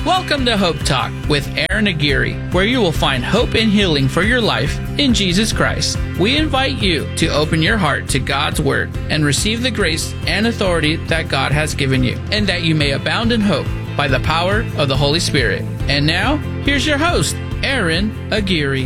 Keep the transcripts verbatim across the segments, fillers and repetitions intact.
Welcome to Hope Talk with Aaron Aguirre, where you will find hope and healing for your life in Jesus Christ. We invite you to open your heart to God's Word and receive the grace and authority that God has given you, and that you may abound in hope by the power of the Holy Spirit. And now, here's your host, Aaron Aguirre.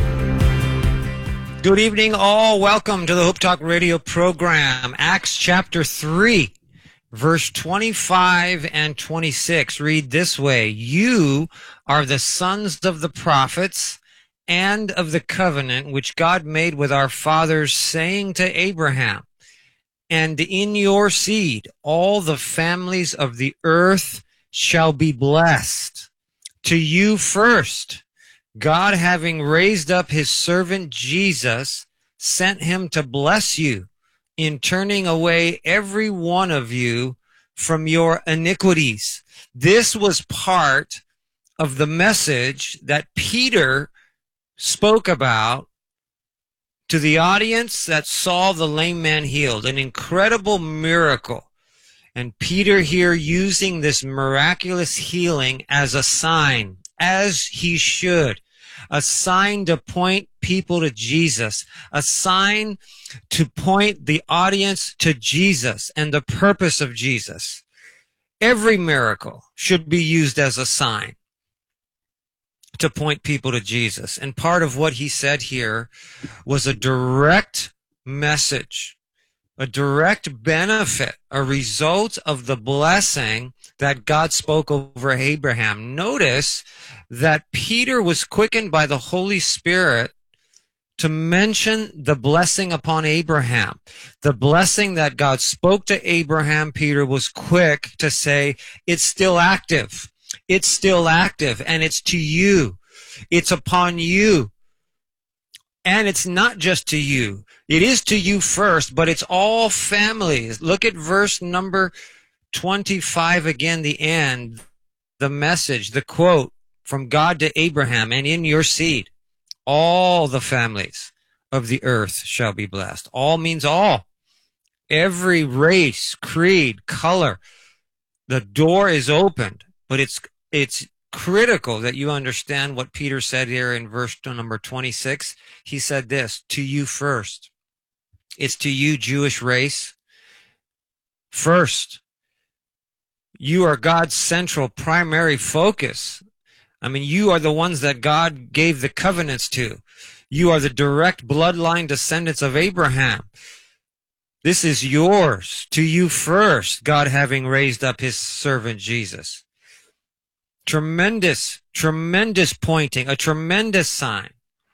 Good evening, all. Welcome to the Hope Talk radio program. Acts chapter three. Verse twenty-five and twenty-six read this way: You are the sons of the prophets and of the covenant which God made with our fathers, saying to Abraham, and in your seed all the families of the earth shall be blessed. To you first, God, having raised up his servant Jesus, sent him to bless you, in turning away every one of you from your iniquities. This was part of the message that Peter spoke about to the audience that saw the lame man healed, an incredible miracle. And Peter here using this miraculous healing as a sign, as he should. A sign to point people to Jesus, a sign to point the audience to Jesus and the purpose of Jesus. Every miracle should be used as a sign to point people to Jesus. And part of what he said here was a direct message, a direct benefit, a result of the blessing that God spoke over Abraham. Notice that Peter was quickened by the Holy Spirit to mention the blessing upon Abraham. The blessing that God spoke to Abraham, Peter was quick to say, it's still active. It's still active, and it's to you. It's upon you. And it's not just to you. It is to you first, but it's all families. Look at verse number twenty-five again, the end, the message, the quote from God to Abraham, and in your seed, all the families of the earth shall be blessed. All means all. Every race, creed, color. The door is opened, but it's, it's critical that you understand what Peter said here in verse number twenty-six. He said this, to you first. It's to you, Jewish race. First. You are God's central primary focus. I mean, you are the ones that God gave the covenants to. You are the direct bloodline descendants of Abraham. This is yours, to you first, God having raised up his servant Jesus. Tremendous, tremendous pointing, a tremendous sign.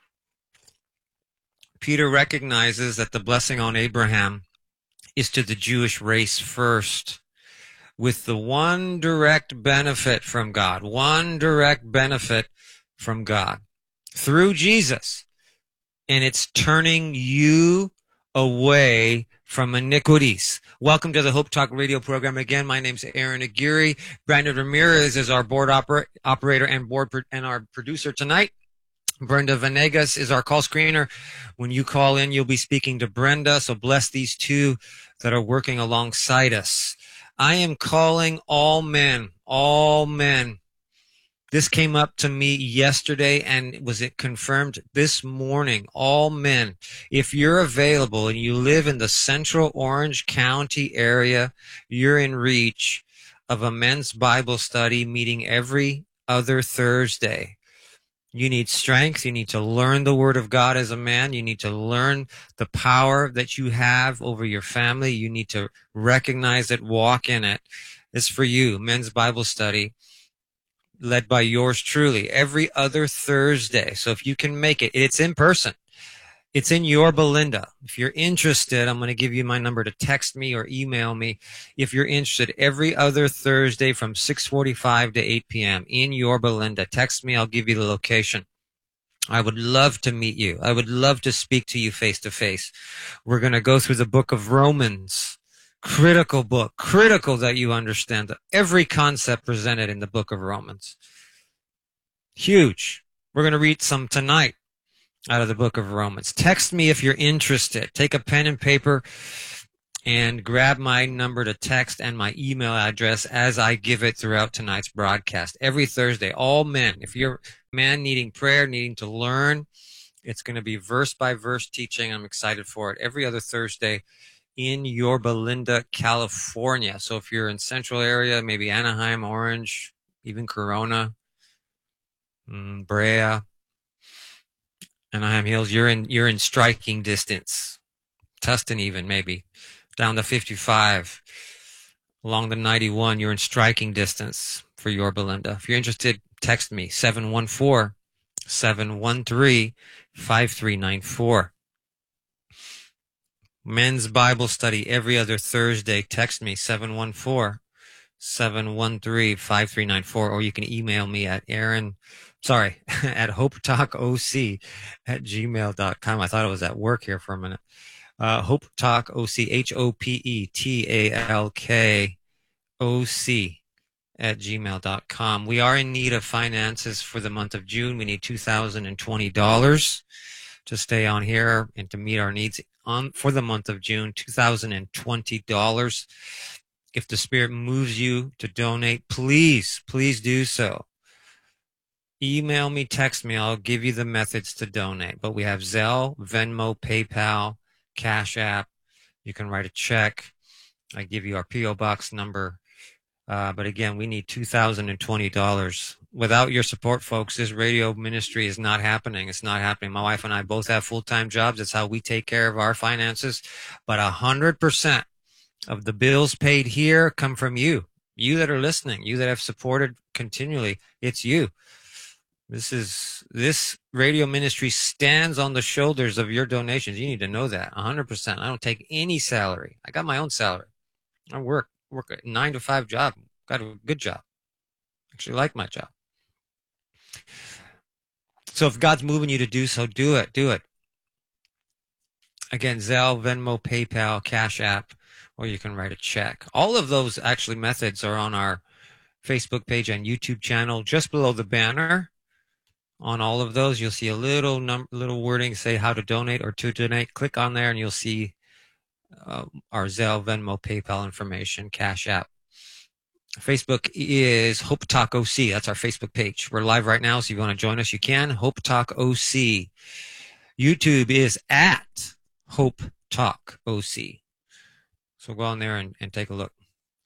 Peter recognizes that the blessing on Abraham is to the Jewish race first, with the one direct benefit from God, one direct benefit from God through Jesus. And it's turning you away from iniquities. Welcome to the Hope Talk radio program. Again, my name's Aaron Aguirre. Brandon Ramirez is our board oper- operator and board pro- and our producer tonight. Brenda Venegas is our call screener. When you call in, you'll be speaking to Brenda. So bless these two that are working alongside us. I am calling all men, all men. This came up to me yesterday, and was it confirmed this morning? All men. If you're available and you live in the central Orange County area, you're in reach of a men's Bible study meeting every other Thursday. You need strength. You need to learn the Word of God as a man. You need to learn the power that you have over your family. You need to recognize it, walk in it. It's for you. Men's Bible study, led by yours truly, every other Thursday. So if you can make it, it's in person. It's in Yorba Linda. If you're interested, I'm going to give you my number to text me or email me. If you're interested, every other Thursday from six forty-five to eight p.m. in Yorba Linda. Text me. I'll give you the location. I would love to meet you. I would love to speak to you face to face. We're going to go through the book of Romans. Critical book. Critical that you understand every concept presented in the book of Romans. Huge. We're going to read some tonight out of the book of Romans. Text me if you're interested. Take a pen and paper and grab my number to text and my email address as I give it throughout tonight's broadcast. Every Thursday, all men, if you're a man needing prayer, needing to learn, it's going to be verse by verse teaching. I'm excited for it. Every other Thursday in Yorba Belinda, California. So if you're in central area, maybe Anaheim, Orange, even Corona, mm, Brea, Anaheim Hills, you're in you're in striking distance. Tustin even maybe. Down the fifty-five, along the ninety-one, you're in striking distance for Yorba Belinda. If you're interested, text me, seven one four, seven one three, five three nine four. Men's Bible study every other Thursday. Text me, seven one four, seven one three, five three nine four, or you can email me at Aaron, sorry, at hopetalkoc at gmail dot com. I thought it was at work here for a minute. Uh, hopetalkoc, H O P E T A L K O C at gmail dot com. We are in need of finances for the month of June. We need two thousand twenty dollars to stay on here and to meet our needs on for the month of June, two thousand twenty dollars. If the Spirit moves you to donate, please, please do so. Email me, text me. I'll give you the methods to donate. But we have Zelle, Venmo, PayPal, Cash App. You can write a check. I give you our P O box number. Uh, but again, we need two thousand twenty dollars. Without your support, folks, this radio ministry is not happening. It's not happening. My wife and I both have full-time jobs. That's how we take care of our finances. But one hundred percent of the bills paid here come from you. You that are listening, you that have supported continually, it's you. This is this radio ministry stands on the shoulders of your donations. You need to know that one hundred percent. I don't take any salary. I got my own salary. I work work a nine to five job. Got a good job. Actually like my job. So if God's moving you to do so, do it. Do it. Again, Zelle, Venmo, PayPal, Cash App, or you can write a check. All of those actually methods are on our Facebook page and YouTube channel. Just below the banner, on all of those, you'll see a little num- little wording say how to donate or to donate. Click on there and you'll see uh, our Zelle, Venmo, PayPal information, Cash App. Facebook is Hope Talk O C. That's our Facebook page. We're live right now, so if you want to join us, you can. Hope Talk O C. YouTube is at Hope Talk O C. So go on there and, and take a look.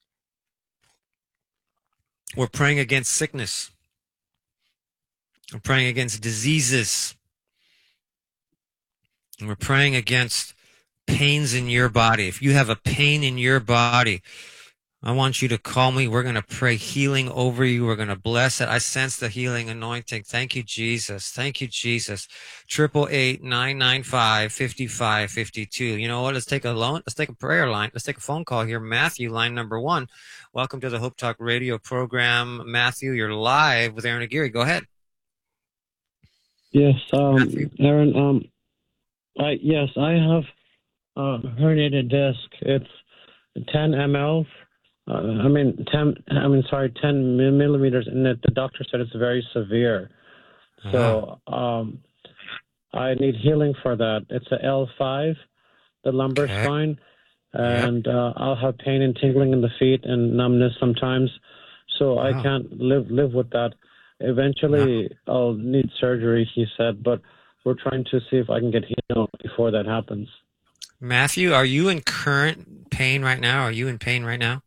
We're praying against sickness. We're praying against diseases. And we're praying against pains in your body. If you have a pain in your body, I want you to call me. We're going to pray healing over you. We're going to bless it. I sense the healing anointing. Thank you, Jesus. Thank you, Jesus. Triple eight nine nine five fifty five fifty two. You know what? Let's take a loan. Let's take a prayer line. Let's take a phone call here. Matthew, line number one. Welcome to the Hope Talk Radio program. Matthew, you're live with Aaron Aguirre. Go ahead. Yes, um, Aaron. Um, I yes, I have a herniated disc. It's ten milliliters. Uh, I mean, ten. I mean, sorry, ten millimeters, and the doctor said it's very severe. So um, I need healing for that. It's a L five, the lumbar Okay. spine, and uh, I'll have pain and tingling in the feet and numbness sometimes. So Wow. I can't live live with that. Eventually, I'll need surgery, he said, but we're trying to see if I can get healed before that happens. Matthew, are you in current pain right now? Are you in pain right now?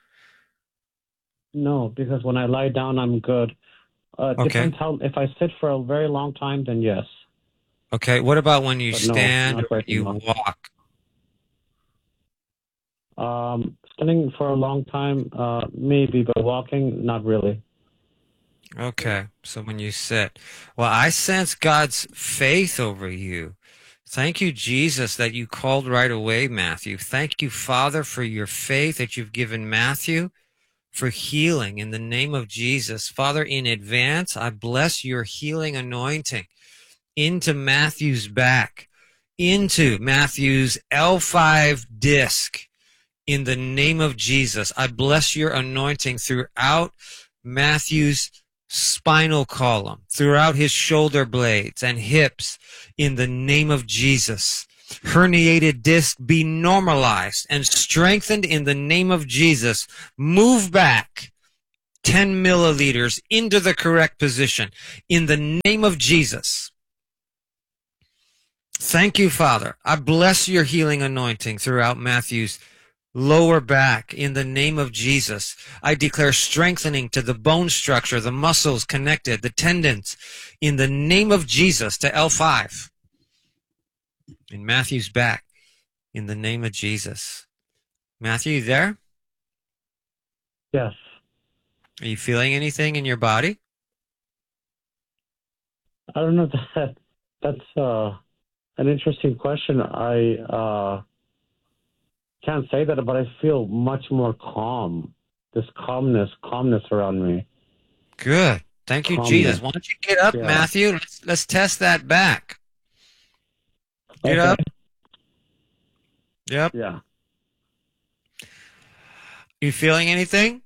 No, because when I lie down, I'm good. Uh, Okay. Depends how. If I sit for a very long time, then yes. Okay. What about when you But no, stand not or right you now. walk? Um, standing for a long time, uh, maybe, but walking, not really. Okay. So when you sit, well, I sense God's faith over you. Thank you, Jesus, that you called right away, Matthew. Thank you, Father, for your faith that you've given Matthew for healing in the name of Jesus. Father, in advance, I bless your healing anointing into Matthew's back, into Matthew's L five disc. In the name of Jesus, I bless your anointing throughout Matthew's spinal column, throughout his shoulder blades and hips, in the name of Jesus. herniated disc be normalized and strengthened in the name of Jesus. Move back ten milliliters into the correct position in the name of Jesus. Thank you, Father. I bless your healing anointing throughout Matthew's lower back in the name of Jesus. I declare strengthening to the bone structure, the muscles connected, the tendons, in the name of Jesus to L five. In Matthew's back, in the name of Jesus. Matthew, you there? Yes. Are you feeling anything in your body? I don't know that that's uh, an interesting question. I uh, can't say that, but I feel much more calm. This calmness, calmness around me. Good. Thank you, Calmness. Jesus. Why don't you get up, Yeah. Matthew? Let's, let's test that back. Get Okay. up. Yep. Yeah. You feeling anything?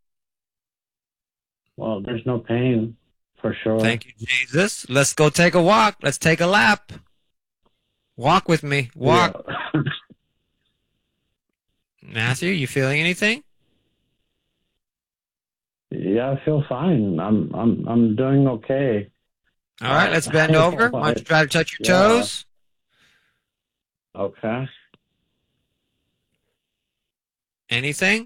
Well, there's no pain for sure. Thank you, Jesus. Let's go take a walk. Let's take a lap. Walk with me. Walk. Yeah. Matthew, you feeling anything? Yeah, I feel fine. I'm I'm I'm doing okay. All right, let's bend over. Why don't you try to touch your Yeah. toes? Okay. Anything?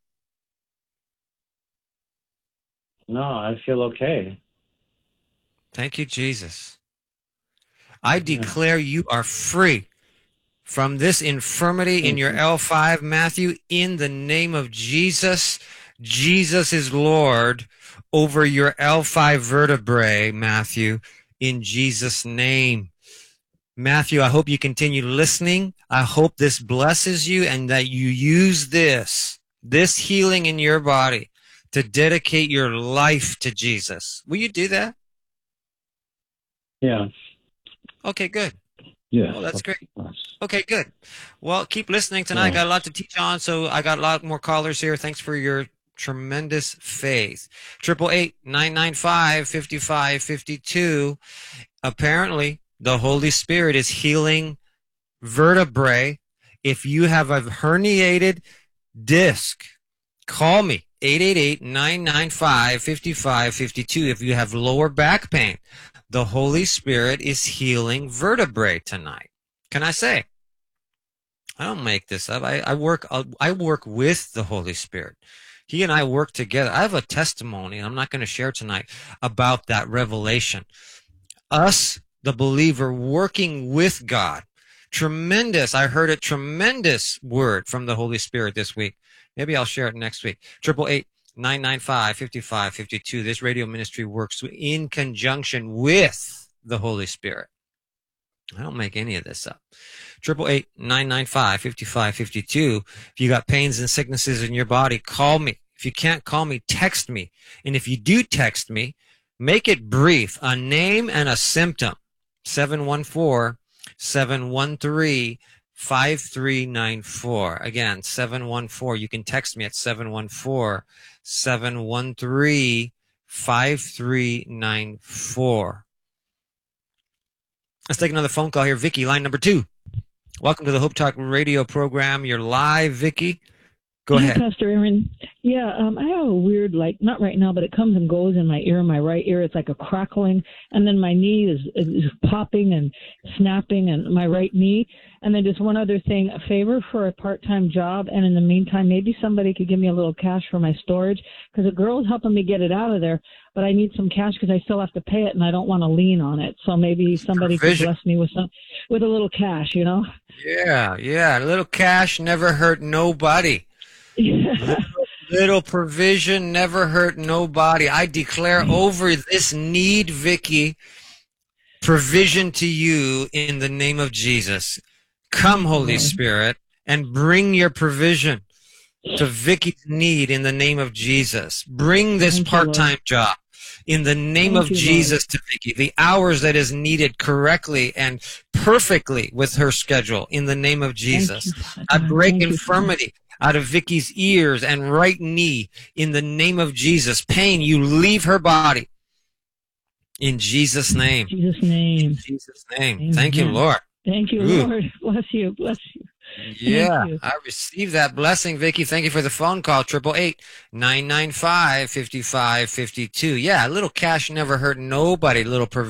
No, I feel okay. Thank you, Jesus. I declare you are free from this infirmity in your L five, Matthew, in the name of Jesus. Jesus is Lord over your L five vertebrae, Matthew, in Jesus' name. Matthew, I hope you continue listening. I hope this blesses you and that you use this, this healing in your body to dedicate your life to Jesus. Will you do that? Yeah. Okay, good. Yeah. Well, that's great. Okay, good. Well, keep listening tonight. I got a lot to teach on, so I got a lot more callers here. Thanks for your tremendous faith. Triple eight nine nine five fifty five fifty two. Apparently, the Holy Spirit is healing vertebrae. If you have a herniated disc, call me eight eight eight nine nine five five five five two. If you have lower back pain, the Holy Spirit is healing vertebrae tonight. Can I say? I don't make this up. I, I work. I work with the Holy Spirit. He and I work together. I have a testimony, and I'm not going to share tonight about that revelation. Us, the believer, working with God. Tremendous. I heard a tremendous word from the Holy Spirit this week. Maybe I'll share it next week. Triple eight nine nine five five five five two. This radio ministry works in conjunction with the Holy Spirit. I don't make any of this up. Triple eight nine nine five five five five two. If you got pains and sicknesses in your body, call me. If you can't call me, text me. And if you do text me, make it brief. A name and a symptom. seven one four seven one three five three nine four. Again, seven one four. You can text me at seven one four seven one three five three nine four. Let's take another phone call here. Vicky, line number two. Welcome to the Hope Talk radio program. You're live, Vicky. Go Hi, ahead. Pastor Aaron. Yeah, um, I have a weird, like, not right now, but it comes and goes in my ear, my right ear. It's like a crackling. And then my knee is, is popping and snapping, and my right knee. And then just one other thing, a favor for a part-time job. And in the meantime, maybe somebody could give me a little cash for my storage, because a girl is helping me get it out of there. But I need some cash because I still have to pay it, and I don't want to lean on it. So maybe somebody Provision. could bless me with some, with a little cash, you know? Yeah, yeah. A little cash never hurt nobody. Yeah. Little provision never hurt nobody. I declare over this need, Vicky, provision to you in the name of Jesus. Come, Holy Spirit, and bring your provision to Vicky's need in the name of Jesus. Bring this Thank you, part-time Lord. job in the name Thank of you, Jesus to Vicky. The hours that is needed correctly and perfectly with her schedule in the name of Jesus. you, Father I God. break Thank you, infirmity out of Vicky's ears and right knee in the name of Jesus. Pain, you leave her body in Jesus' name. In Jesus' name. In Jesus' name. Amen. Thank you, Lord. Thank you, Ooh. Lord. Bless you. Bless you. Yeah, you. I received that blessing, Vicky. Thank you for the phone call. Triple eight nine nine five fifty five fifty two. Yeah, a little cash never hurt nobody. Little provision.